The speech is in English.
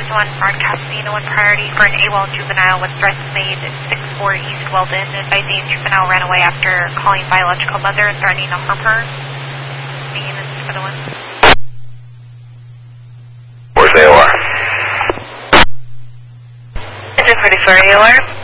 1 broadcasting to 1 priority for an AWOL juvenile with threats made at 64 East Weldon, advising juvenile ran away after calling biological mother and threatening to harm her. This is for the 1. Where's AOR? This is 34 AOR.